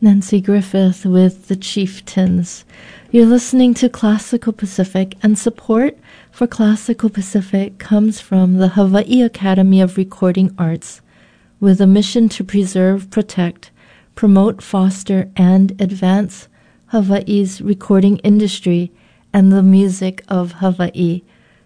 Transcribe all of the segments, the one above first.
Nancy Griffith with The Chieftains. You're listening to Classical Pacific, and support for Classical Pacific comes from the Hawaii Academy of Recording Arts, with a mission to preserve, protect, promote, foster, and advance Hawaii's recording industry and the music of Hawaii.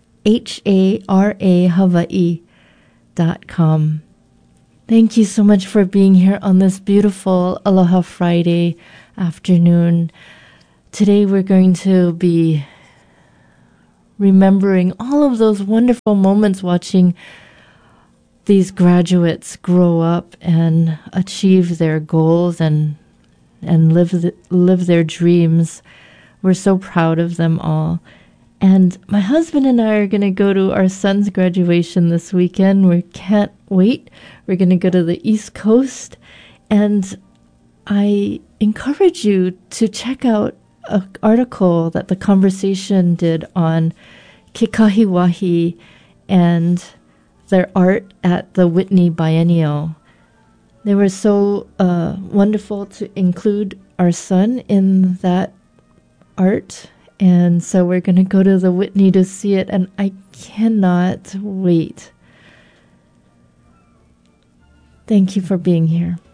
HARA Hawaii.com. Thank you so much for being here on this beautiful Aloha Friday afternoon. Today we're going to be remembering all of those wonderful moments watching these graduates grow up and achieve their goals and live their dreams. We're so proud of them all. And my husband and I are going to go to our son's graduation this weekend. We can't wait. We're going to go to the East Coast. And I encourage you to check out an article that The Conversation did on Kekahiwahi and their art at the Whitney Biennial. They were so wonderful to include our son in that art. And so we're going to go to the Whitney to see it, and I cannot wait. Thank you for being here.